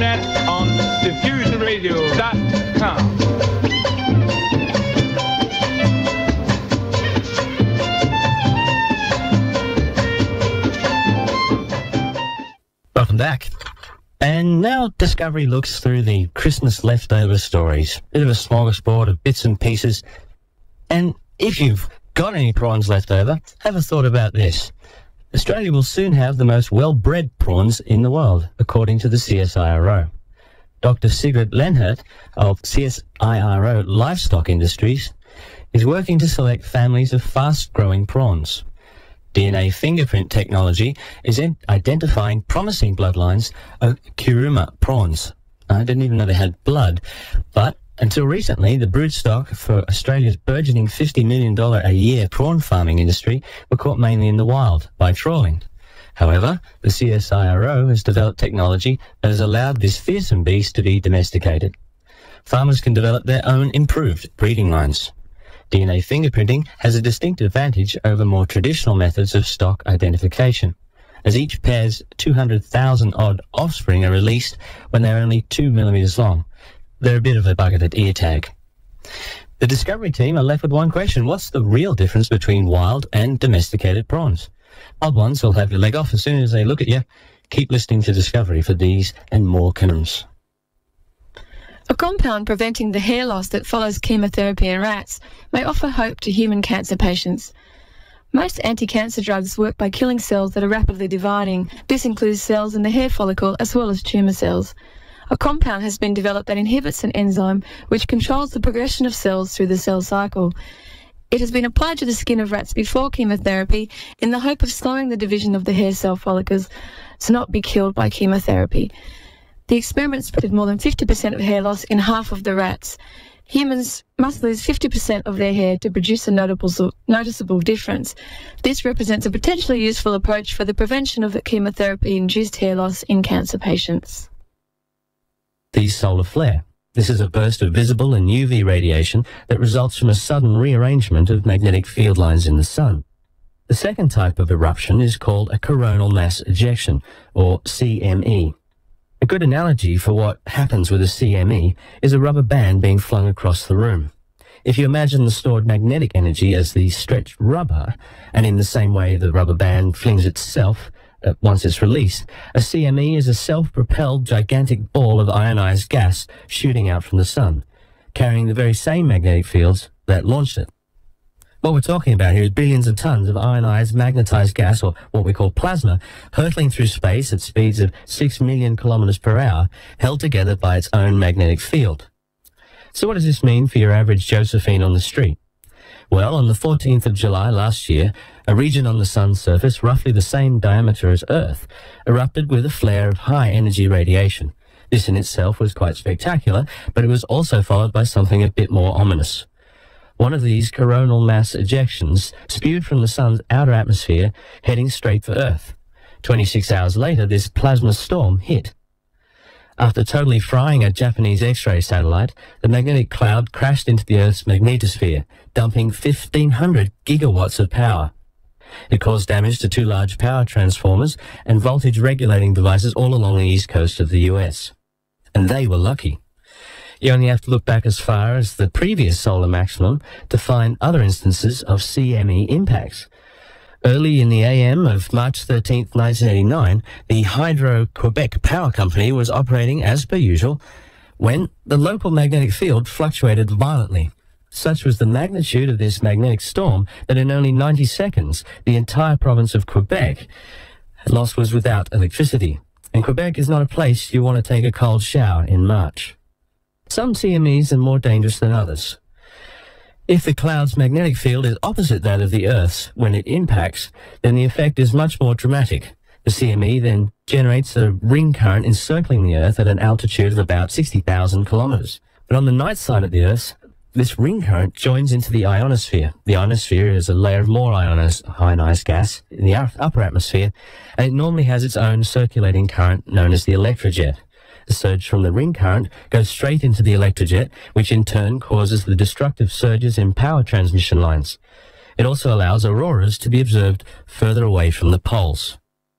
internet on diffusionradio.com. Welcome back. And now Discovery looks through the Christmas leftover stories. Bit of a smorgasbord of bits and pieces. And if you've got any prawns left over, have a thought about this. Australia will soon have the most well-bred prawns in the world, according to the CSIRO. Dr. Sigrid Lenhart of CSIRO Livestock Industries is working to select families of fast-growing prawns. DNA fingerprint technology is identifying promising bloodlines of Kuruma prawns. I didn't even know they had blood, but until recently, the broodstock for Australia's burgeoning $50 million a year prawn farming industry were caught mainly in the wild by trawling. However, the CSIRO has developed technology that has allowed this fearsome beast to be domesticated. Farmers can develop their own improved breeding lines. DNA fingerprinting has a distinct advantage over more traditional methods of stock identification, as each pair's 200,000-odd offspring are released when they're only 2 millimeters long. They're a bit of a bucketed ear tag. The Discovery team are left with one question: what's the real difference between wild and domesticated prawns? Wild ones will have your leg off as soon as they look at you. Keep listening to Discovery for these and more conundrums. A compound preventing the hair loss that follows chemotherapy in rats may offer hope to human cancer patients. Most anti-cancer drugs work by killing cells that are rapidly dividing. This includes cells in the hair follicle as well as tumour cells. A compound has been developed that inhibits an enzyme which controls the progression of cells through the cell cycle. It has been applied to the skin of rats before chemotherapy in the hope of slowing the division of the hair cell follicles to not be killed by chemotherapy. The experiments predicted more than 50% of hair loss in half of the rats. Humans must lose 50% of their hair to produce a noticeable difference. This represents a potentially useful approach for the prevention of chemotherapy-induced hair loss in cancer patients. The solar flare. This is a burst of visible and UV radiation that results from a sudden rearrangement of magnetic field lines in the sun. The second type of eruption is called a coronal mass ejection, or CME. A good analogy for what happens with a CME is a rubber band being flung across the room. If you imagine the stored magnetic energy as the stretched rubber, and in the same way the rubber band flings itself once it's released, a CME is a self-propelled gigantic ball of ionized gas shooting out from the sun, carrying the very same magnetic fields that launched it. What we're talking about here is billions of tons of ionized magnetized gas, or what we call plasma, hurtling through space at speeds of 6 million kilometers per hour, held together by its own magnetic field. So what does this mean for your average Josephine on the street? Well, on the 14th of July last year, a region on the sun's surface, roughly the same diameter as Earth, erupted with a flare of high-energy radiation. This in itself was quite spectacular, but it was also followed by something a bit more ominous. One of these coronal mass ejections spewed from the sun's outer atmosphere, heading straight for Earth. 26 hours later, this plasma storm hit. After totally frying a Japanese X-ray satellite, the magnetic cloud crashed into the Earth's magnetosphere, dumping 1,500 gigawatts of power. It caused damage to 2 large power transformers and voltage regulating devices all along the east coast of the US. And they were lucky. You only have to look back as far as the previous solar maximum to find other instances of CME impacts. Early in the AM of March 13, 1989, the Hydro-Quebec Power Company was operating as per usual when the local magnetic field fluctuated violently. Such was the magnitude of this magnetic storm that in only 90 seconds, the entire province of Quebec was without electricity. And Quebec is not a place you want to take a cold shower in March. Some CMEs are more dangerous than others. If the cloud's magnetic field is opposite that of the Earth's when it impacts, then the effect is much more dramatic. The CME then generates a ring current encircling the Earth at an altitude of about 60,000 kilometers. But on the night side of the Earth, this ring current joins into the ionosphere. The ionosphere is a layer of more ionized gas in the upper atmosphere, and it normally has its own circulating current known as the electrojet. The surge from the ring current goes straight into the electrojet, which in turn causes the destructive surges in power transmission lines. It also allows auroras to be observed further away from the poles.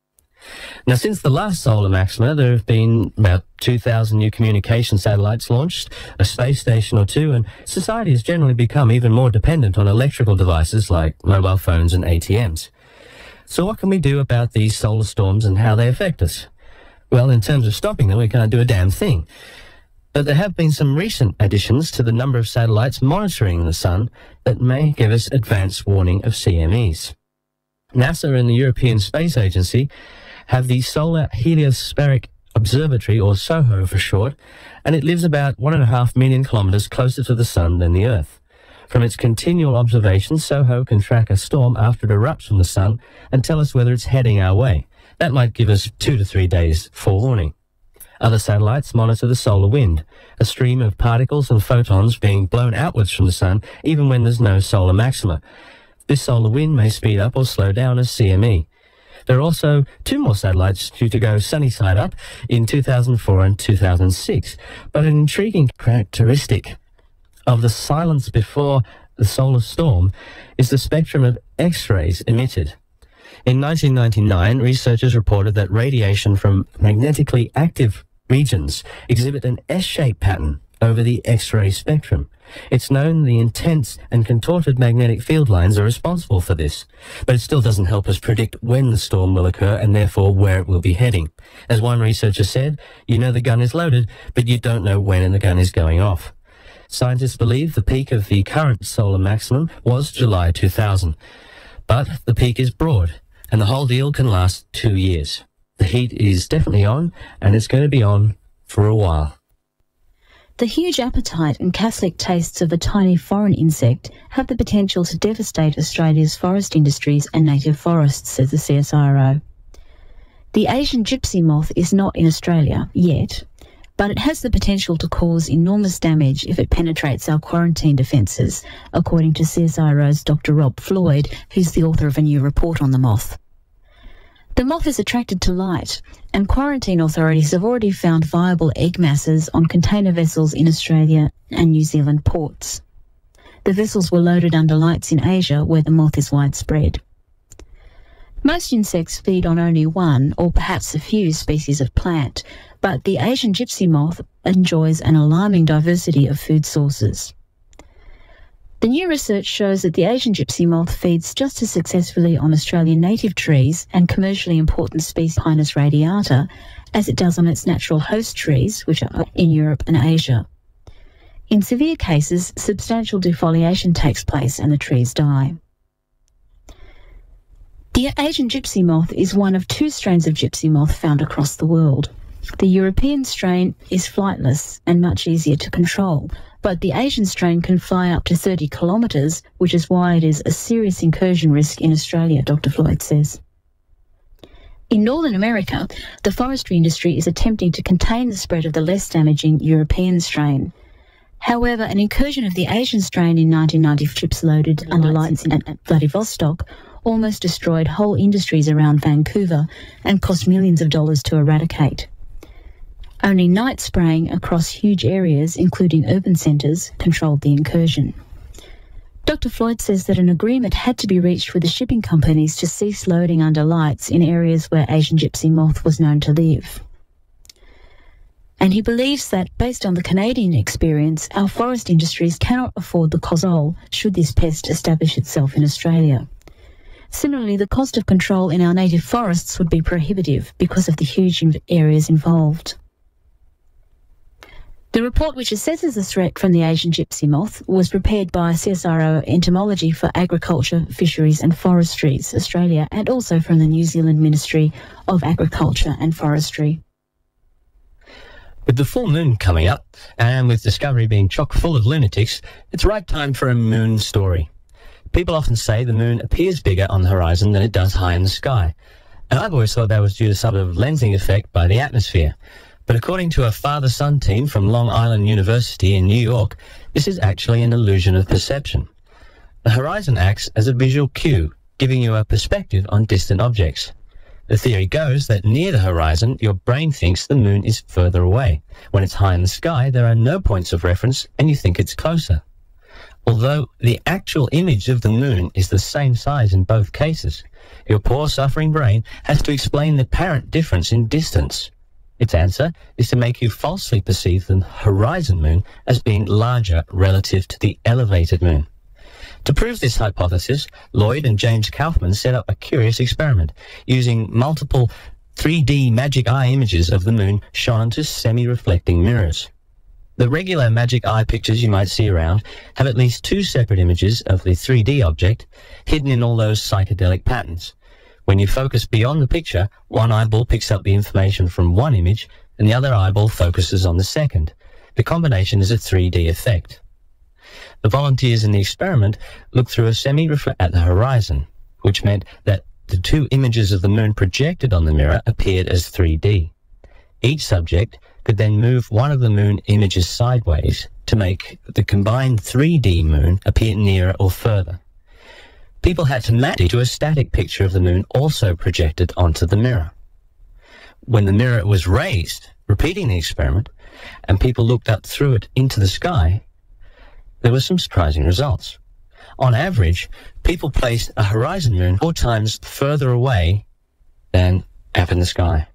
Now, since the last solar maxima, there have been about 2,000 new communication satellites launched, a space station or two, and society has generally become even more dependent on electrical devices like mobile phones and ATMs. So what can we do about these solar storms and how they affect us? Well, in terms of stopping them, we can't do a damn thing. But there have been some recent additions to the number of satellites monitoring the sun that may give us advance warning of CMEs. NASA and the European Space Agency have the Solar Heliospheric Observatory, or SOHO for short, and it lives about 1.5 million kilometers closer to the sun than the Earth. From its continual observations, SOHO can track a storm after it erupts from the sun and tell us whether it's heading our way. That might give us 2 to 3 days forewarning. Other satellites monitor the solar wind, a stream of particles and photons being blown outwards from the sun even when there's no solar maxima. This solar wind may speed up or slow down as CME. There are also 2 more satellites due to go sunny side up in 2004 and 2006. But an intriguing characteristic of the silence before the solar storm is the spectrum of X-rays emitted. In 1999, researchers reported that radiation from magnetically active regions exhibit an S-shaped pattern over the X-ray spectrum. It's known the intense and contorted magnetic field lines are responsible for this, but it still doesn't help us predict when the storm will occur and therefore where it will be heading. As one researcher said, you know the gun is loaded, but you don't know when the gun is going off. Scientists believe the peak of the current solar maximum was July 2000, but the peak is broad, and the whole deal can last 2 years. The heat is definitely on, and it's going to be on for a while. The huge appetite and Catholic tastes of a tiny foreign insect have the potential to devastate Australia's forest industries and native forests, says the CSIRO. The Asian gypsy moth is not in Australia yet, but it has the potential to cause enormous damage if it penetrates our quarantine defences, according to CSIRO's Dr. Rob Floyd, who's the author of a new report on the moth. The moth is attracted to light, and quarantine authorities have already found viable egg masses on container vessels in Australia and New Zealand ports. The vessels were loaded under lights in Asia, where the moth is widespread. Most insects feed on only one, or perhaps a few, species of plant, but the Asian gypsy moth enjoys an alarming diversity of food sources. The new research shows that the Asian gypsy moth feeds just as successfully on Australian native trees and commercially important species Pinus radiata as it does on its natural host trees, which are in Europe and Asia. In severe cases, substantial defoliation takes place and the trees die. The Asian gypsy moth is one of 2 strains of gypsy moth found across the world. The European strain is flightless and much easier to control, but the Asian strain can fly up to 30 kilometres, which is why it is a serious incursion risk in Australia, Dr. Floyd says. In Northern America, the forestry industry is attempting to contain the spread of the less damaging European strain. However, an incursion of the Asian strain in 1990 ships loaded under lights in Vladivostok almost destroyed whole industries around Vancouver and cost millions of dollars to eradicate. Only night spraying across huge areas, including urban centres, controlled the incursion. Dr. Floyd says that an agreement had to be reached with the shipping companies to cease loading under lights in areas where Asian gypsy moth was known to live. And he believes that, based on the Canadian experience, our forest industries cannot afford the cost should this pest establish itself in Australia. Similarly, the cost of control in our native forests would be prohibitive because of the huge areas involved. The report, which assesses the threat from the Asian gypsy moth, was prepared by CSIRO Entomology for Agriculture, Fisheries and Forestries Australia, and also from the New Zealand Ministry of Agriculture and Forestry. With the full moon coming up, and with Discovery being chock full of lunatics, it's right time for a moon story. People often say the moon appears bigger on the horizon than it does high in the sky, and I've always thought that was due to some sort of lensing effect by the atmosphere. But according to a father-son team from Long Island University in New York, this is actually an illusion of perception. The horizon acts as a visual cue, giving you a perspective on distant objects. The theory goes that near the horizon, your brain thinks the moon is further away. When it's high in the sky, there are no points of reference, and you think it's closer. Although the actual image of the moon is the same size in both cases, Your poor suffering brain has to explain the apparent difference in distance. Its answer is to make you falsely perceive the horizon moon as being larger relative to the elevated moon. To prove this hypothesis, Lloyd and James Kaufman set up a curious experiment using multiple 3D magic eye images of the moon shone onto semi-reflecting mirrors. The regular magic eye pictures you might see around have at least two separate images of the 3D object hidden in all those psychedelic patterns. When you focus beyond the picture, one eyeball picks up the information from one image and the other eyeball focuses on the second. The combination is a 3D effect. The volunteers in the experiment looked through a semi-reflect at the horizon, which meant that the two images of the moon projected on the mirror appeared as 3D. Each subject could then move one of the moon images sideways to make the combined 3D moon appear nearer or further. People had to match it to a static picture of the moon also projected onto the mirror. When the mirror was raised, repeating the experiment, and people looked up through it into the sky, there were some surprising results. On average, people placed a horizon moon 4 times further away than up in the sky.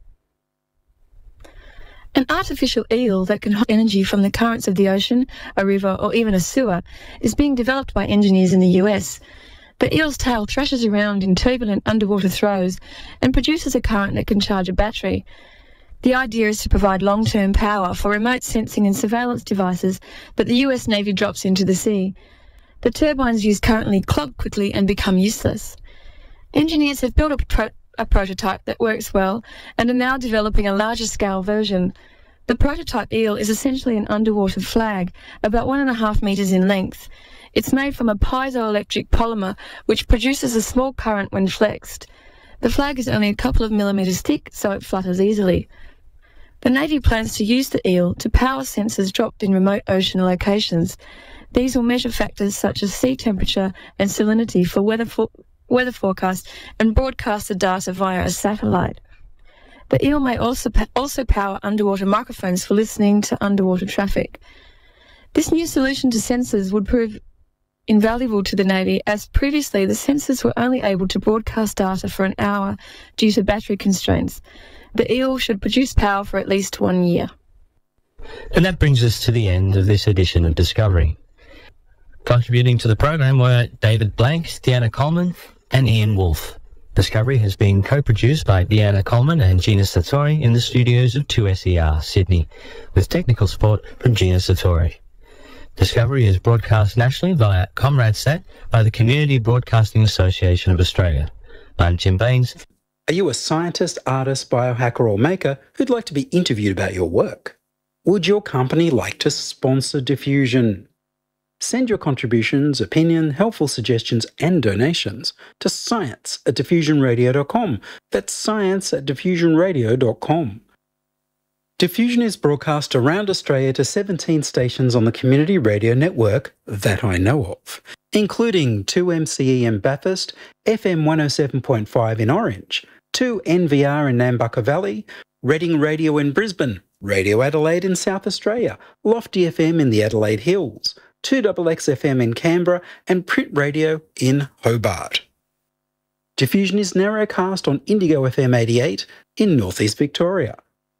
An artificial eel that can hold energy from the currents of the ocean, a river, or even a sewer is being developed by engineers in the US. The eel's tail thrashes around in turbulent underwater throes and produces a current that can charge a battery. The idea is to provide long-term power for remote sensing and surveillance devices that the US Navy drops into the sea. The turbines used currently clog quickly and become useless. Engineers have built a prototype that works well and are now developing a larger-scale version. The prototype eel is essentially an underwater flag, about 1.5 meters in length. It's made from a piezoelectric polymer which produces a small current when flexed. The flag is only a couple of millimeters thick, so it flutters easily. The Navy plans to use the eel to power sensors dropped in remote ocean locations. These will measure factors such as sea temperature and salinity for weather forecast and broadcast the data via a satellite. The eel may also power underwater microphones for listening to underwater traffic. This new solution to sensors would prove invaluable to the Navy, as previously the sensors were only able to broadcast data for an hour due to battery constraints. The eel should produce power for at least 1 year. And that brings us to the end of this edition of Discovery. Contributing to the program were David Blank, Deanna Coleman, and Ian Wolfe. Discovery has been co-produced by Deanna Coleman and Gina Sartori in the studios of 2SER, Sydney, with technical support from Gina Sartori. Discovery is broadcast nationally via ComradeSat by the Community Broadcasting Association of Australia. I'm Jim Baines. Are you a scientist, artist, biohacker or maker who'd like to be interviewed about your work? Would your company like to sponsor Diffusion? Send your contributions, opinion, helpful suggestions and donations to science@diffusionradio.com. That's science@diffusionradio.com. Diffusion is broadcast around Australia to 17 stations on the Community Radio Network that I know of, including 2MCE Bathurst, FM 107.5 in Orange, 2NVR in Nambucca Valley, Reading Radio in Brisbane, Radio Adelaide in South Australia, Lofty FM in the Adelaide Hills, 2XX FM in Canberra, and Print Radio in Hobart. Diffusion is narrowcast on Indigo FM 88 in Northeast Victoria.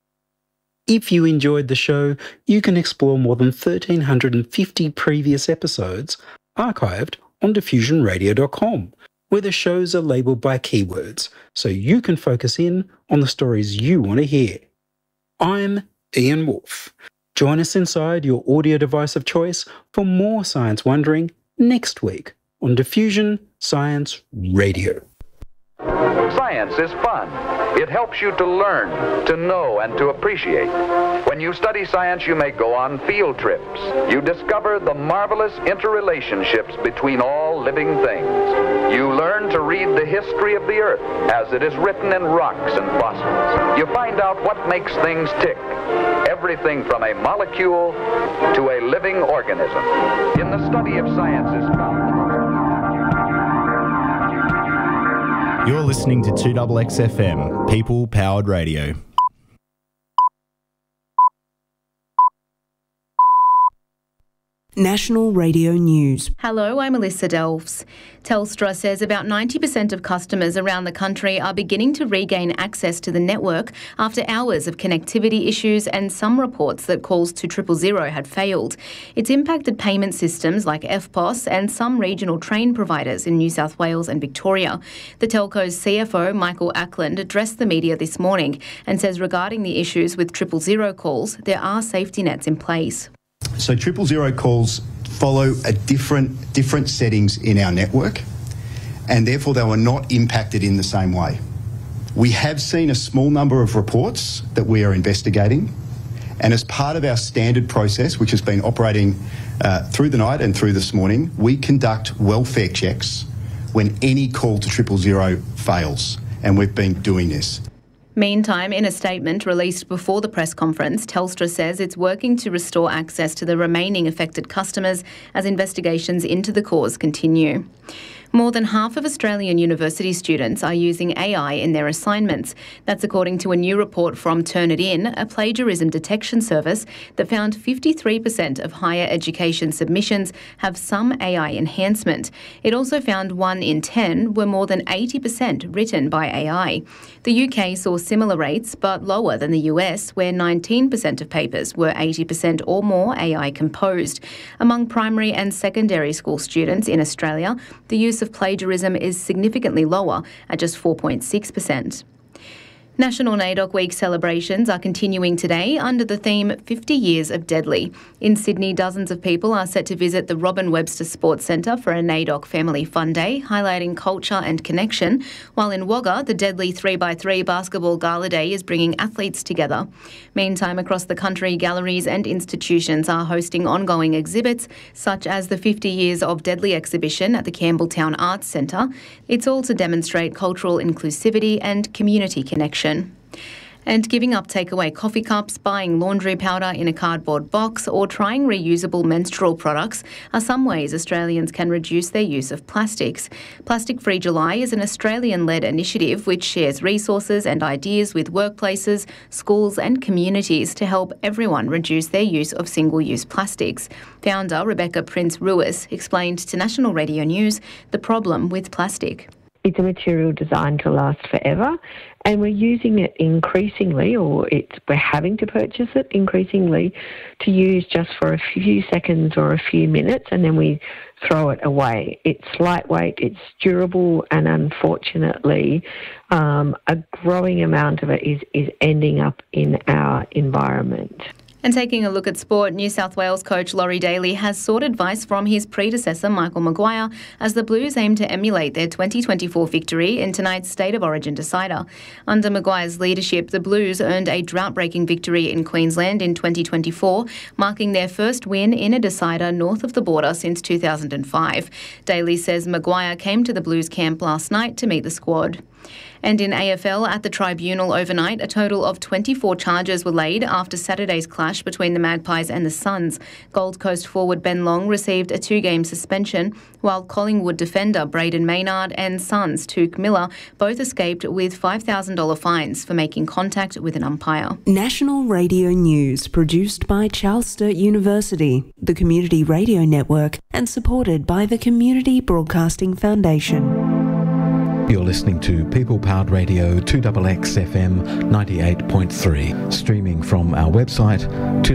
If you enjoyed the show, you can explore more than 1,350 previous episodes archived on diffusionradio.com, where the shows are labelled by keywords, so you can focus in on the stories you want to hear. I'm Ian Wolfe. Join us inside your audio device of choice for more science wondering next week on Diffusion Science Radio. Science is fun. It helps you to learn, to know, and to appreciate. When you study science, you may go on field trips. You discover the marvelous interrelationships between all living things. You learn to read the history of the Earth as it is written in rocks and fossils. You find out what makes things tick. Everything from a molecule to a living organism. In the study of science is found. You're listening to 2XX FM, People Powered Radio. National Radio News. Hello, I'm Alyssa Delves. Telstra says about 90% of customers around the country are beginning to regain access to the network after hours of connectivity issues and some reports that calls to 000 had failed. It's impacted payment systems like EFTPOS and some regional train providers in New South Wales and Victoria. The telco's CFO, Michael Ackland, addressed the media this morning and says regarding the issues with 000 calls, there are safety nets in place. So 000 calls follow a different settings in our network, and therefore they were not impacted in the same way. We have seen a small number of reports that we are investigating, and as part of our standard process, which has been operating through the night and through this morning, we conduct welfare checks when any call to 000 fails, and we've been doing this. Meantime, in a statement released before the press conference, Telstra says it's working to restore access to the remaining affected customers as investigations into the cause continue. More than half of Australian university students are using AI in their assignments. That's according to a new report from Turnitin, a plagiarism detection service that found 53% of higher education submissions have some AI enhancement. It also found 1 in 10 were more than 80% written by AI. The UK saw similar rates, but lower than the US, where 19% of papers were 80% or more AI composed. Among primary and secondary school students in Australia, the use of plagiarism is significantly lower at just 4.6%. National NAIDOC Week celebrations are continuing today under the theme 50 Years of Deadly. In Sydney, dozens of people are set to visit the Robin Webster Sports Centre for a NAIDOC Family Fun Day, highlighting culture and connection, while in Wagga, the Deadly 3x3 Basketball Gala Day is bringing athletes together. Meantime, across the country, galleries and institutions are hosting ongoing exhibits, such as the 50 Years of Deadly exhibition at the Campbelltown Arts Centre. It's all to demonstrate cultural inclusivity and community connection. And giving up takeaway coffee cups, buying laundry powder in a cardboard box, or trying reusable menstrual products are some ways Australians can reduce their use of plastics. Plastic Free July is an Australian-led initiative which shares resources and ideas with workplaces, schools and communities to help everyone reduce their use of single-use plastics. Founder Rebecca Prince-Ruis explained to National Radio News the problem with plastic. It's a material designed to last forever, and we're using it increasingly, or we're having to purchase it increasingly to use just for a few seconds or a few minutes, and then we throw it away. It's lightweight, it's durable, and unfortunately, a growing amount of it is ending up in our environment. And taking a look at sport, New South Wales coach Laurie Daly has sought advice from his predecessor Michael Maguire as the Blues aim to emulate their 2024 victory in tonight's State of Origin decider. Under Maguire's leadership, the Blues earned a drought-breaking victory in Queensland in 2024, marking their first win in a decider north of the border since 2005. Daly says Maguire came to the Blues camp last night to meet the squad. And in AFL, at the tribunal overnight, a total of 24 charges were laid after Saturday's clash between the Magpies and the Suns. Gold Coast forward Ben Long received a 2-game suspension, while Collingwood defender Braden Maynard and Suns Touk Miller both escaped with $5,000 fines for making contact with an umpire. National Radio News, produced by Charles Sturt University, the Community Radio Network, and supported by the Community Broadcasting Foundation. You're listening to People Powered Radio 2XX FM 98.3, streaming from our website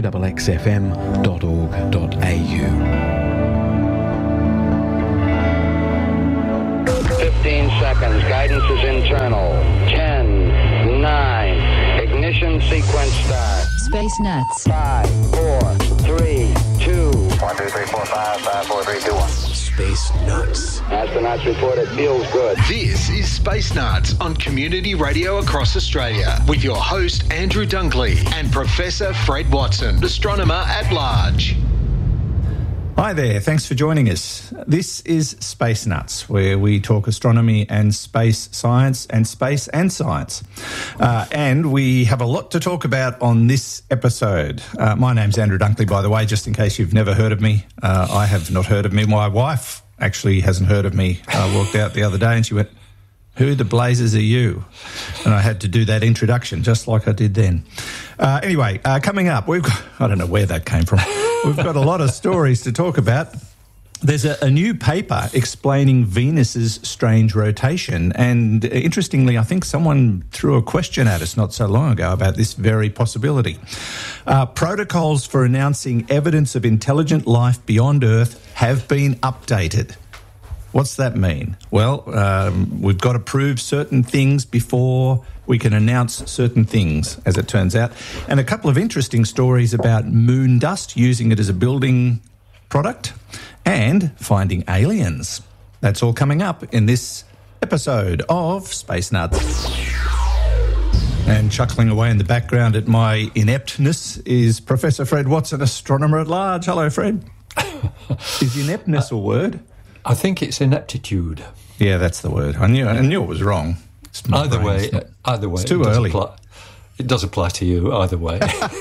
2XFM.org.au. 15 seconds. Guidance is internal. 10, 9. Ignition sequence start. Space Nuts. 5, 4, 3, 2. 1, 2, 3, 4, 5, 5, 4, 3, 2, 1. Space Nuts. Astronauts report it feels good. This is Space Nuts on Community Radio across Australia with your host Andrew Dunkley and Professor Fred Watson, astronomer at large. Hi there, thanks for joining us. This is Space Nuts, where we talk astronomy and space science and space and science. And we have a lot to talk about on this episode. My name's Andrew Dunkley, by the way, just in case you've never heard of me. I have not heard of me. My wife actually hasn't heard of me. I walked out the other day and she went, Who the blazes are you? And I had to do that introduction just like I did then. Anyway, coming up, I don't know where that came from. We've got a lot of stories to talk about. There's a new paper explaining Venus's strange rotation. And interestingly, I think someone threw a question at us not so long ago about this very possibility. Protocols for announcing evidence of intelligent life beyond Earth have been updated. What's that mean? Well, we've got to prove certain things before we can announce certain things, as it turns out. And a couple of interesting stories about moon dust, using it as a building product, and finding aliens. That's all coming up in this episode of Space Nuts. And chuckling away in the background at my ineptness is Professor Fred Watson, astronomer at large. Hello, Fred. Is ineptness a word? I think it's ineptitude. Yeah, that's the word. I knew it was wrong. Either way, it's too early. It does apply to you either way.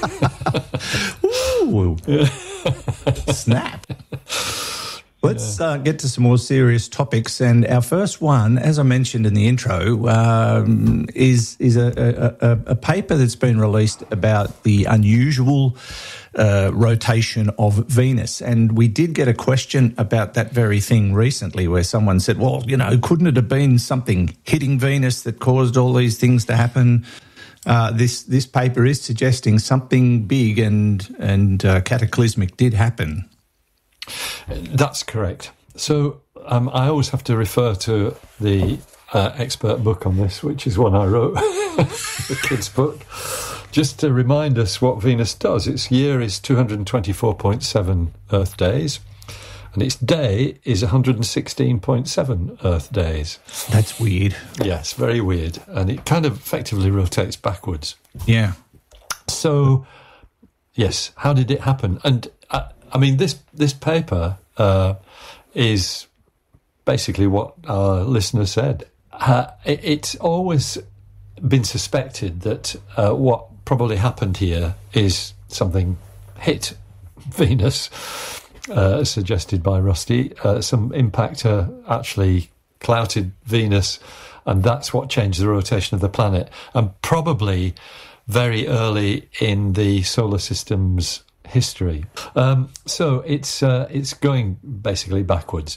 Ooh, snap. Let's get to some more serious topics, and our first one, as I mentioned in the intro, is a paper that's been released about the unusual rotation of Venus. And we did get a question about that very thing recently, where someone said, well, couldn't it have been something hitting Venus that caused all these things to happen? This paper is suggesting something big and cataclysmic did happen. That's correct. So I always have to refer to the expert book on this, which is one I wrote, the kids' book, just to remind us what Venus does. Its year is 224.7 Earth days, and its day is 116.7 Earth days. That's weird. Yes, very weird. And it kind of effectively rotates backwards. Yeah. So, yes, how did it happen? And this paper is basically what our listener said. It's always been suspected that what probably happened here is something hit Venus, suggested by Rusty. Some impactor actually clouted Venus, and that's what changed the rotation of the planet. And probably very early in the solar system's history. So it's going basically backwards.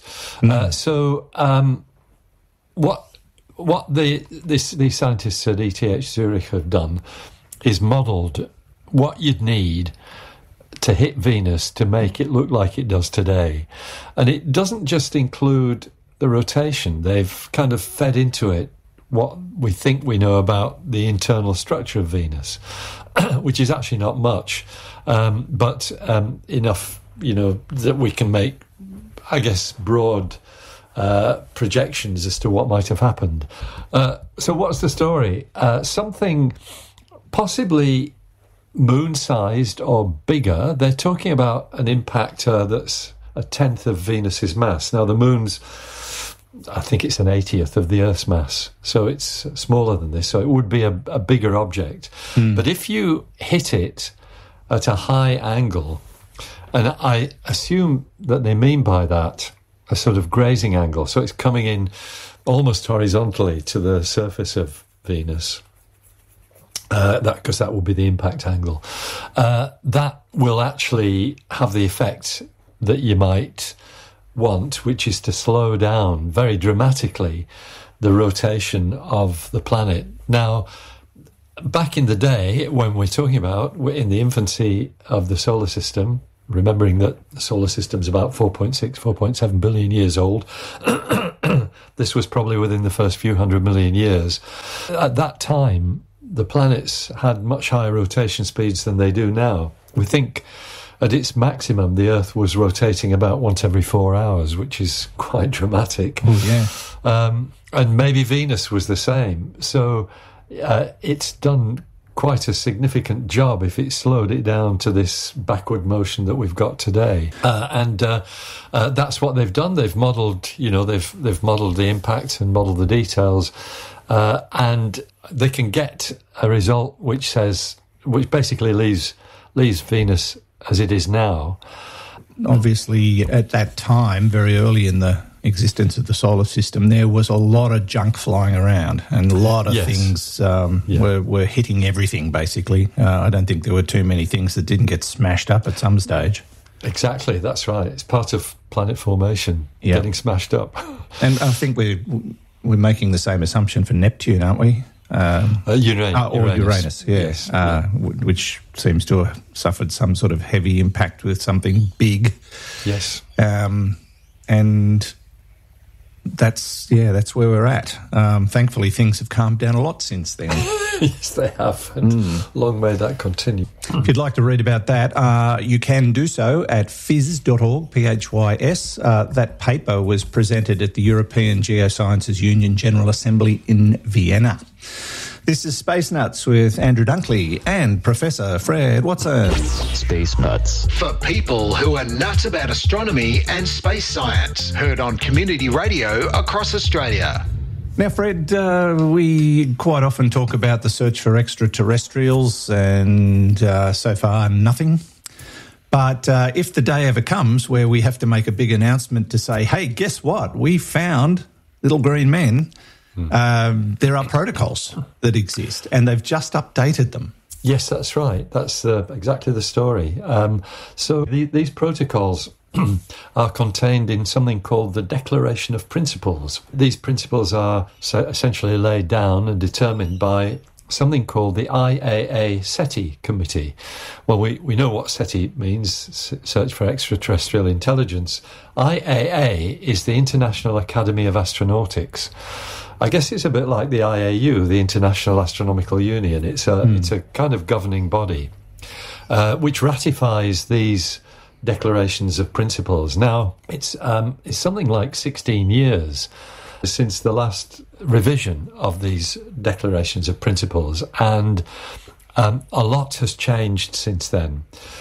What these scientists at ETH Zurich have done is modelled what you'd need to hit Venus to make it look like it does today. And it doesn't just include the rotation. They've kind of fed into it what we think we know about the internal structure of Venus, which is actually not much, but enough, that we can make, I guess, broad projections as to what might have happened. So what's the story? Something possibly moon-sized or bigger. They're talking about an impactor that's a tenth of Venus's mass. Now, the moon's, I think it's an 80th of the Earth's mass, so it's smaller than this, so it would be a bigger object. But if you hit it at a high angle, and I assume that they mean by that a sort of grazing angle, so it's coming in almost horizontally to the surface of Venus, because that will be the impact angle, that will actually have the effect that you might want, which is to slow down very dramatically the rotation of the planet. Now, back in the day, when we're talking about in the infancy of the solar system, remembering that the solar system's about 4.7 billion years old, this was probably within the first few 100 million years. At that time, the planets had much higher rotation speeds than they do now. We think at its maximum, the Earth was rotating about once every 4 hours, which is quite dramatic. Oh, yeah. And maybe Venus was the same. So it's done quite a significant job if it slowed it down to this backward motion that we've got today. And that's what they've done. They've modelled, they've modelled the impact and modelled the details, and they can get a result which basically leaves Venus as it is now. Obviously, at that time, very early in the existence of the solar system, there was a lot of junk flying around, and a lot of things were hitting everything, basically. I don't think there were too many things that didn't get smashed up at some stage. Exactly, that's right. It's part of planet formation, getting smashed up. And I think we're making the same assumption for Neptune, aren't we? Uranus, yes. Which seems to have suffered some sort of heavy impact with something big. Yes. And that's where we're at. Thankfully, things have calmed down a lot since then. Yes, they have, and long may that continue. If you'd like to read about that, you can do so at phys.org, PHYS. That paper was presented at the European Geosciences Union General Assembly in Vienna. This is Space Nuts with Andrew Dunkley and Professor Fred Watson. Space Nuts. For people who are nuts about astronomy and space science. Heard on community radio across Australia. Now, Fred, we quite often talk about the search for extraterrestrials, and so far nothing. But if the day ever comes where we have to make a big announcement to say, hey, guess what? We found little green men. There are protocols that exist, and they've just updated them. Yes, that's right. That's exactly the story. So these protocols are contained in something called the Declaration of Principles. These principles are essentially laid down and determined by something called the IAA SETI Committee. Well, we know what SETI means, Search for Extraterrestrial Intelligence. IAA is the International Academy of Astronautics. I guess it's a bit like the IAU, the International Astronomical Union. It's a kind of governing body which ratifies these declarations of principles. Now, it's something like 16 years since the last revision of these declarations of principles, and a lot has changed since then.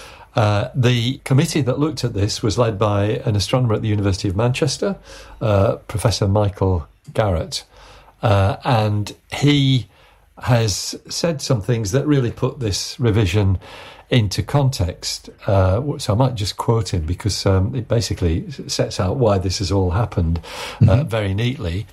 The committee that looked at this was led by an astronomer at the University of Manchester, Professor Michael Garrett, and he has said some things that really put this revision into context. So I might just quote him, because it basically sets out why this has all happened very neatly.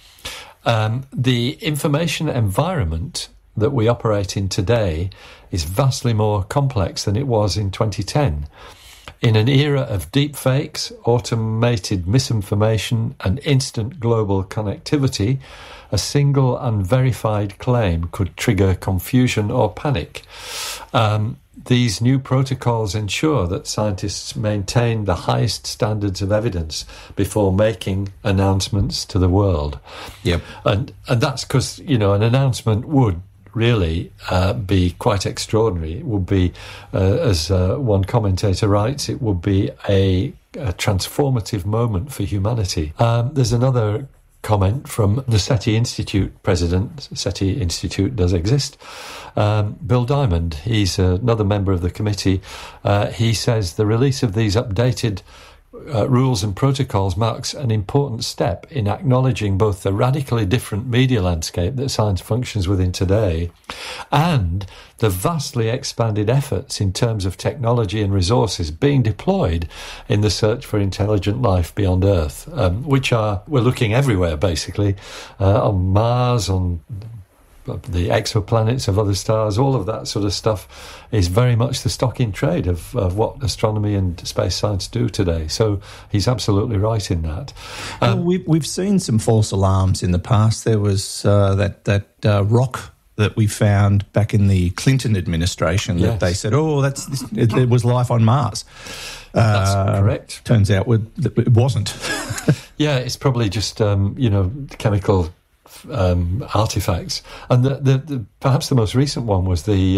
The information environment that we operate in today is vastly more complex than it was in 2010. In an era of deepfakes, automated misinformation, and instant global connectivity, a single unverified claim could trigger confusion or panic. These new protocols ensure that scientists maintain the highest standards of evidence before making announcements to the world. Yep. And that's because, an announcement would really be quite extraordinary. It would be, as one commentator writes, it would be a transformative moment for humanity. There's another comment from the SETI Institute president. SETI Institute does exist. Bill Diamond, he's another member of the committee. He says the release of these updated rules and protocols marks an important step in acknowledging both the radically different media landscape that science functions within today and the vastly expanded efforts in terms of technology and resources being deployed in the search for intelligent life beyond Earth, we're looking everywhere, basically, on Mars, on the exoplanets of other stars. All of that sort of stuff is very much the stock in trade of what astronomy and space science do today. So he's absolutely right in that. We've seen some false alarms in the past. There was that rock that we found back in the Clinton administration that they said, it was life on Mars. That's correct. Turns out it wasn't. Yeah, it's probably just, chemical artifacts. And the perhaps the most recent one was the...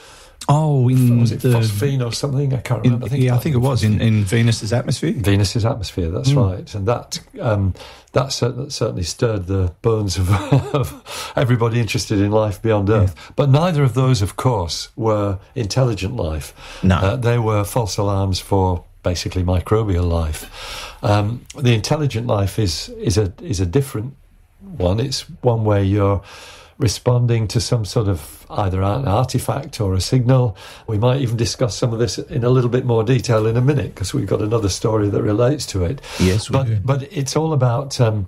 was it phosphine or something? I can't remember. I think it was in Venus's atmosphere. Venus's atmosphere, that's right. And that certainly stirred the bones of everybody interested in life beyond Earth. Yeah. But neither of those, of course, were intelligent life. No. They were false alarms for basically microbial life. The intelligent life is a different one. It's one where you're responding to some sort of either an artifact or a signal. We might even discuss some of this in a little bit more detail in a minute, because we've got another story that relates to it. Yes, we do. But it's all about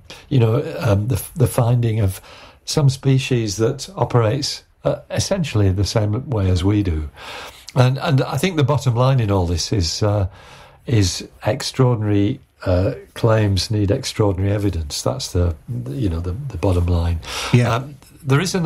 the finding of some species that operates essentially the same way as we do. And I think the bottom line in all this is extraordinary claims need extraordinary evidence. That's the bottom line. Yeah. There is a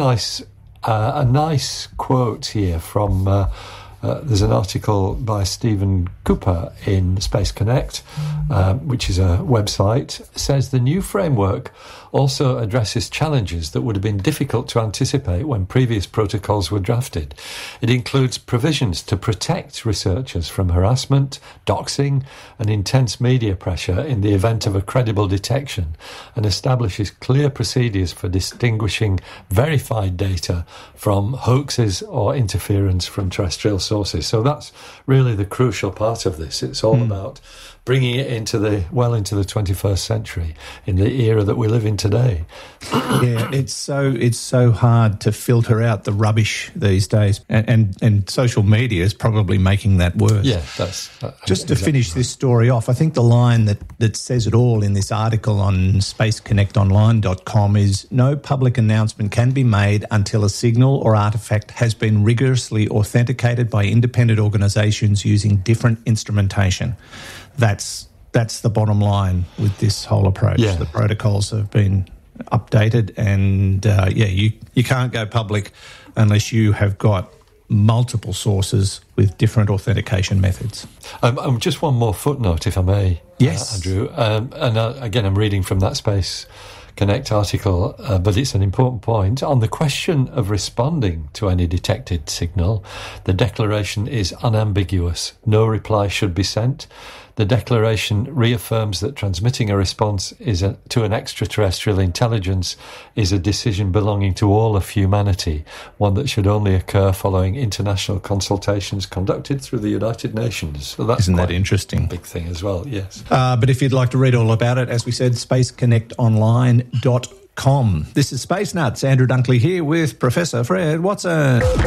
nice quote here from. There's an article by Stephen Cooper in Space Connect, which is a website. Says the new framework also addresses challenges that would have been difficult to anticipate when previous protocols were drafted. It includes provisions to protect researchers from harassment, doxing, and intense media pressure in the event of a credible detection, and establishes clear procedures for distinguishing verified data from hoaxes or interference from terrestrial sources. So that's really the crucial part of this. It's all about bringing it into the 21st century, in the era that we live in today. Yeah, it's so hard to filter out the rubbish these days, and social media is probably making that worse. Yeah, just to finish this story off. I think the line that says it all in this article on spaceconnectonline.com is: no public announcement can be made until a signal or artefact has been rigorously authenticated by independent organisations using different instrumentation. That's the bottom line with this whole approach. Yeah. The protocols have been updated, and you can't go public unless you have got multiple sources with different authentication methods. Just one more footnote, if I may. Yes, Andrew. Again, I'm reading from that Space Connect article, but it's an important point. On the question of responding to any detected signal, the declaration is unambiguous. No reply should be sent. The declaration reaffirms that transmitting a response to an extraterrestrial intelligence is a decision belonging to all of humanity, one that should only occur following international consultations conducted through the United Nations. So that's Isn't that interesting? A big thing as well, yes. But if you'd like to read all about it, as we said, spaceconnectonline.com. This is Space Nuts. Andrew Dunkley here with Professor Fred Watson. 3, 2,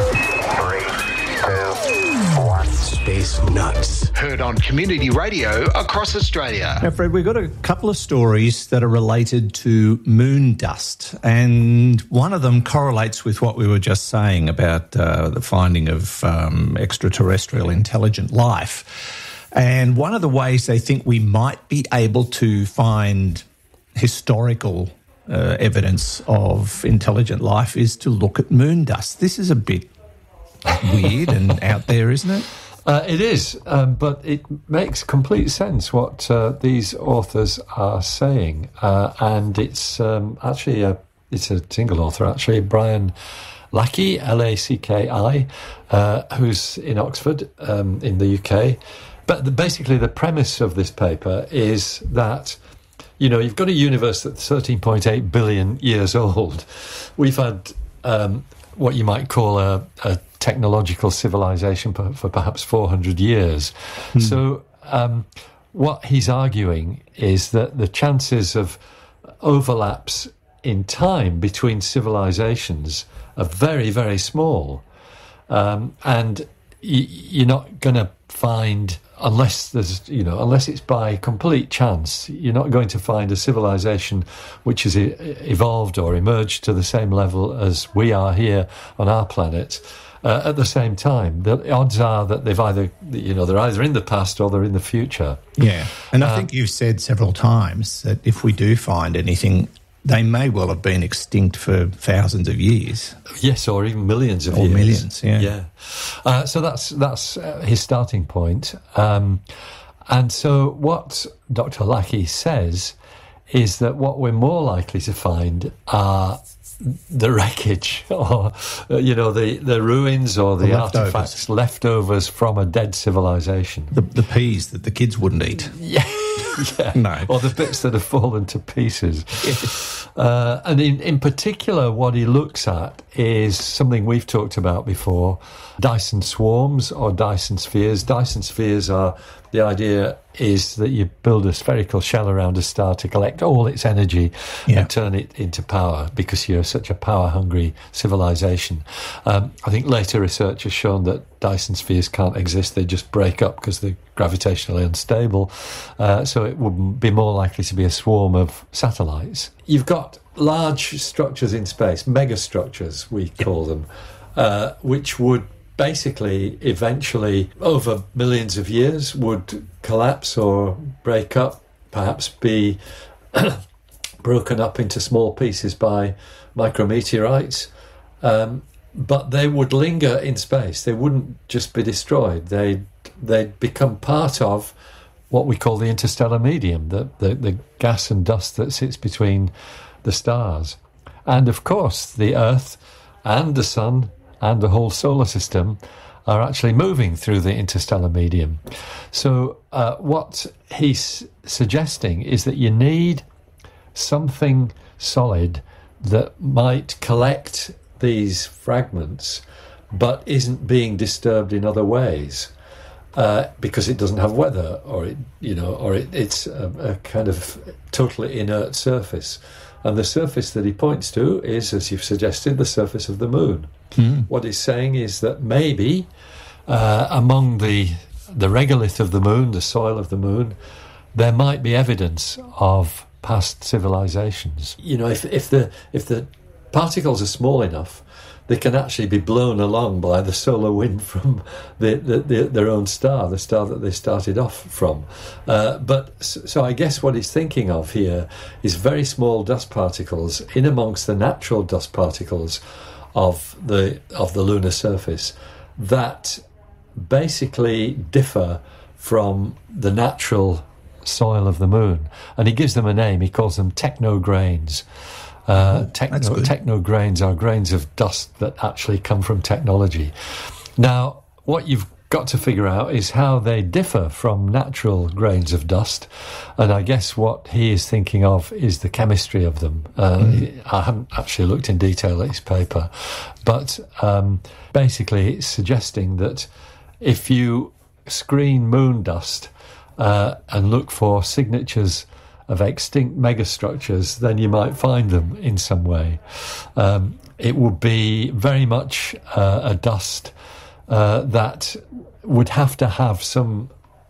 1. Space Nuts. Heard on community radio across Australia. Now, Fred, we've got a couple of stories that are related to moon dust, and one of them correlates with what we were just saying about the finding of extraterrestrial intelligent life. And one of the ways they think we might be able to find historical evidence of intelligent life is to look at moon dust. This is a bit weird and out there, isn't it? It is, but it makes complete sense what these authors are saying, and it's actually it's a single author, actually, Brian Lacki, Lacki, who's in Oxford in the UK. But basically the premise of this paper is that, you've got a universe that's 13.8 billion years old. We've had what you might call a technological civilization for perhaps 400 years. So what he's arguing is that the chances of overlaps in time between civilizations are very, very small. And you're not going to find, unless it's by complete chance, you're not going to find a civilization which has evolved or emerged to the same level as we are here on our planet at the same time. The odds are that they're either in the past or they're in the future. Yeah, and I think you've said several times that if we do find anything, they may well have been extinct for thousands of years. Yes, or even millions of years. Or millions, yeah. So that's his starting point. And so what Dr. Lacki says is that what we're more likely to find are the wreckage, or the ruins, or the artifacts, leftovers from a dead civilization. The peas that the kids wouldn't eat. Yeah. Yeah. No. Or the bits that have fallen to pieces. And in particular, what he looks at is something we've talked about before, Dyson swarms or Dyson spheres. Dyson spheres are, the idea is that you build a spherical shell around a star to collect all its energy and turn it into power, because you're such a power-hungry civilization. I think later research has shown that Dyson spheres can't exist. They just break up because they're gravitationally unstable. So it would be more likely to be a swarm of satellites. You've got large structures in space, megastructures we call them, which would basically eventually, over millions of years, would collapse or break up, perhaps be broken up into small pieces by micrometeorites. But they would linger in space. They wouldn't just be destroyed. They'd become part of what we call the interstellar medium, the gas and dust that sits between the stars. And of course, the Earth and the Sun and the whole solar system are actually moving through the interstellar medium. So what he's suggesting is that you need something solid that might collect these fragments but isn't being disturbed in other ways, because it doesn't have weather, or it's a kind of totally inert surface. And the surface that he points to is, as you've suggested, the surface of the moon. What he's saying is that maybe among the regolith of the moon, the soil of the moon, there might be evidence of past civilizations. You know, if the particles are small enough, they can actually be blown along by the solar wind from their own star, the star that they started off from. So I guess what he's thinking of here is very small dust particles in amongst the natural dust particles of the lunar surface that basically differ from the natural soil of the moon. And he gives them a name. He calls them technograins. Technograins are grains of dust that actually come from technology. Now, what you've got to figure out is how they differ from natural grains of dust, and I guess what he is thinking of is the chemistry of them. I haven't actually looked in detail at his paper, but basically it's suggesting that if you screen moon dust and look for signatures of extinct megastructures, then you might find them in some way. It would be very much a dust that would have to have some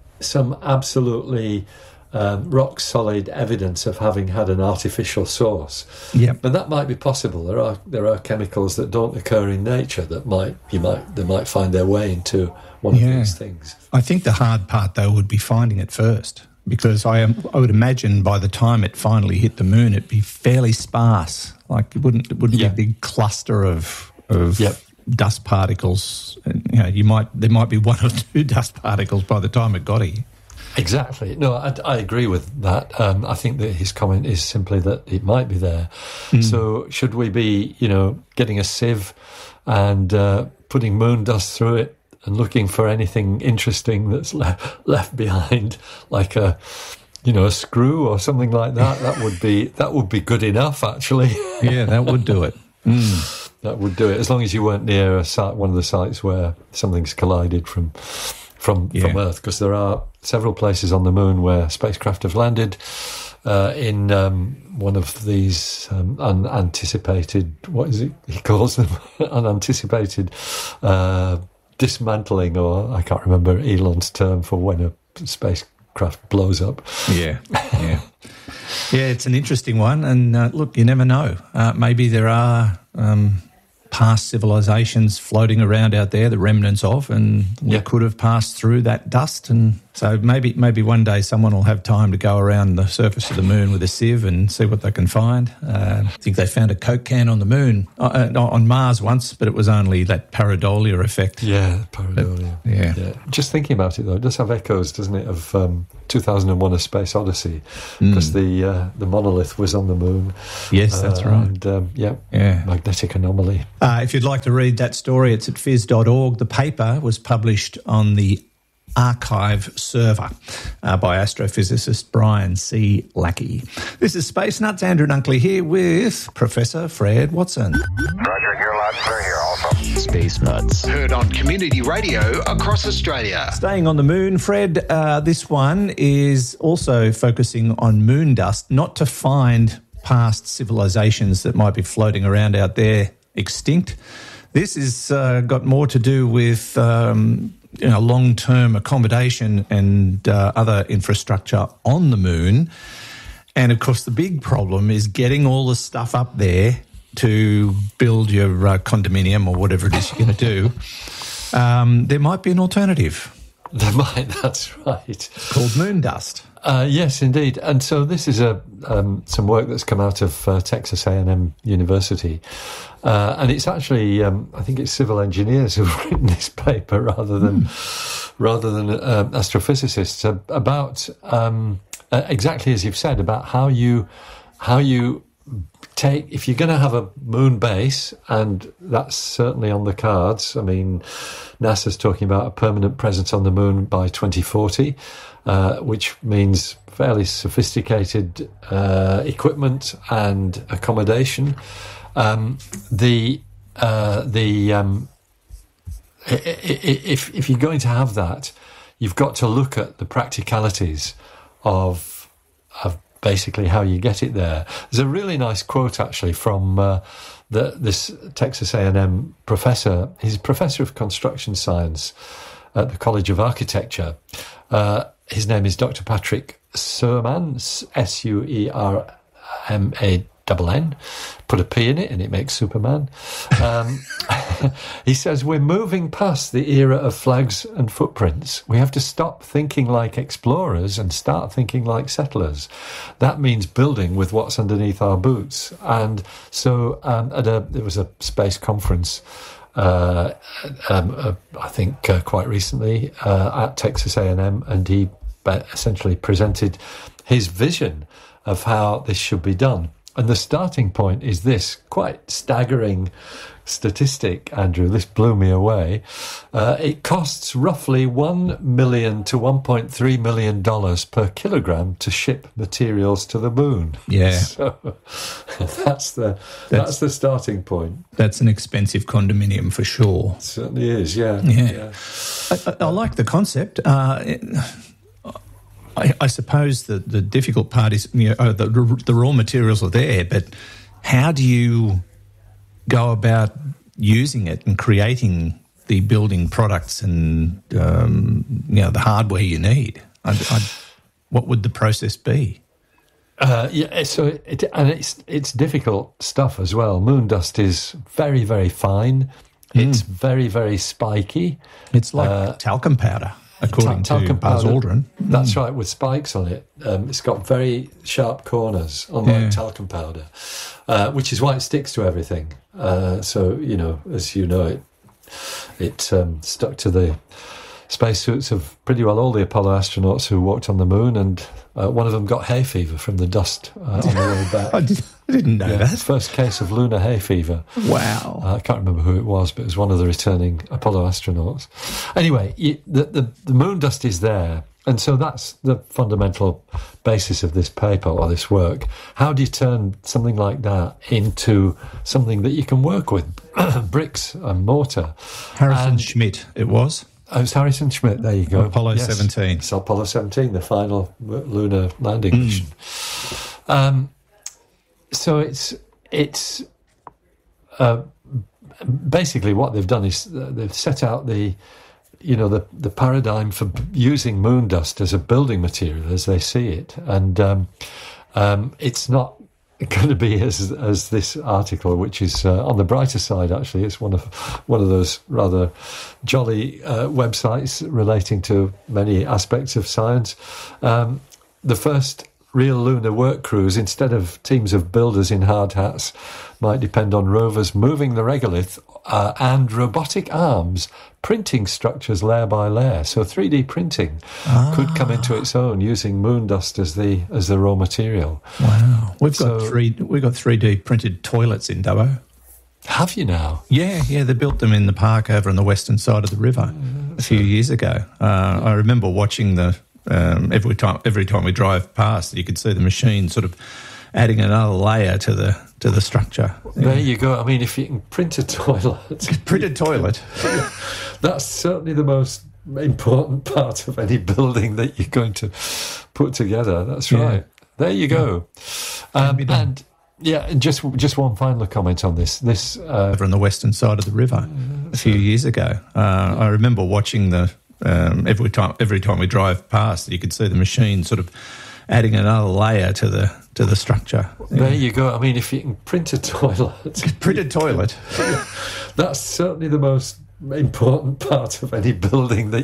absolutely rock solid evidence of having had an artificial source. But that might be possible. There are chemicals that don't occur in nature that they might find their way into one of these things. I think the hard part though would be finding it first, because I would imagine by the time it finally hit the moon, it'd be fairly sparse. Like it wouldn't be a big cluster of dust particles. You know, there might be one or two dust particles by the time it got here. Exactly. No, I agree with that. I think that his comment is simply that it might be there. So should we be, getting a sieve and putting moon dust through it and looking for anything interesting that's left behind, like a screw or something like that? That would be good enough, actually. Yeah, that would do it. That would do it, as long as you weren't near one of the sites where something's collided from Earth, because there are several places on the moon where spacecraft have landed in one of these unanticipated, what is it he calls them, unanticipated dismantling, or I can't remember Elon's term for when a spacecraft blows up. Yeah, it's an interesting one, and look, you never know. Maybe there are past civilizations floating around out there, the remnants of, and we could have passed through that dust. And so maybe one day someone will have time to go around the surface of the moon with a sieve and see what they can find. I think they found a Coke can on the moon, on Mars once, but it was only that pareidolia effect. Yeah, pareidolia. Yeah. Just thinking about it, though, it does have echoes, doesn't it, of 2001: A Space Odyssey, because the monolith was on the moon. Yes, that's right. And, magnetic anomaly. If you'd like to read that story, it's at phys.org. The paper was published on the archive server by astrophysicist Brian C. Lackey. This is Space Nuts. Andrew Dunkley here with Professor Fred Watson. Roger, You're loud and clear here also. Space Nuts. Heard on community radio across Australia. Staying on the moon, Fred, this one is also focusing on moon dust, not to find past civilizations that might be floating around out there extinct. This has got more to do with long-term accommodation and other infrastructure on the moon. And, of course, the big problem is getting all the stuff up there to build your condominium or whatever it is you're going to do. There might be an alternative. There might, that's right. It's called moon dust. Yes, indeed. And so this is some work that's come out of Texas A&M University. And it's actually, I think it's civil engineers who've written this paper rather than astrophysicists about exactly as you've said, about how you take, if you're going to have a moon base, and that's certainly on the cards. I mean, NASA's talking about a permanent presence on the moon by 2040, which means fairly sophisticated equipment and accommodation. If you're going to have that, you've got to look at the practicalities of basically how you get it there. There's a really nice quote actually from this Texas A&M professor. He's a professor of construction science at the College of Architecture. His name is Dr. Patrick Suerman, Suerman. Put a P in it and it makes Superman. He says, we're moving past the era of flags and footprints. We have to stop thinking like explorers and start thinking like settlers. That means building with what's underneath our boots. And so there was a space conference, I think quite recently at Texas A&M, and he essentially presented his vision of how this should be done. And the starting point is this quite staggering statistic, Andrew. This blew me away. It costs roughly $1 million to $1.3 million per kilogram to ship materials to the moon. Yeah. So that's the starting point. That's an expensive condominium for sure. It certainly is, yeah. I like the concept. I suppose the difficult part is, the raw materials are there, but how do you go about using it and creating the building products and the hardware you need? What would the process be? So it's difficult stuff as well. Moon dust is very, very fine. It's very, very spiky. It's like talcum powder. According to Buzz Aldrin. That's right, with spikes on it. It's got very sharp corners, unlike talcum powder, which is why it sticks to everything. So, as you know, it stuck to the spacesuits of pretty well all the Apollo astronauts who walked on the moon, and one of them got hay fever from the dust on the way back. I didn't know that. First case of lunar hay fever. Wow. I can't remember who it was, but it was one of the returning Apollo astronauts. Anyway, the moon dust is there, and so that's the fundamental basis of this paper or this work. How do you turn something like that into something that you can work with? Bricks and mortar. Harrison Schmitt, it was. Oh, it's Harrison Schmitt, there you go. Apollo 17. It's Apollo 17, the final lunar landing mission. So it's basically what they've done is they've set out the paradigm for using moon dust as a building material as they see it, and it's not going to be as this article, which is on the brighter side. Actually, it's one of those rather jolly websites relating to many aspects of science. The first real lunar work crews, instead of teams of builders in hard hats, might depend on rovers moving the regolith and robotic arms printing structures layer by layer. So 3D printing could come into its own using moon dust as the raw material. Wow, we've got 3D printed toilets in Dubbo. Have you now? Yeah, they built them in the park over on the western side of the river a few years ago. I remember watching every time we drive past, you could see the machine sort of adding another layer to the structure. There you go. I mean, if you can print a toilet. Print a toilet. That's certainly the most important part of any building that you're going to put together. That's right. There you go. And just one final comment on this. Over on the western side of the river a few years ago. I remember watching every time we drive past, you could see the machine sort of adding another layer to the structure. There you go. I mean, if you can print a toilet. Print a toilet. That's certainly the most important part of any building that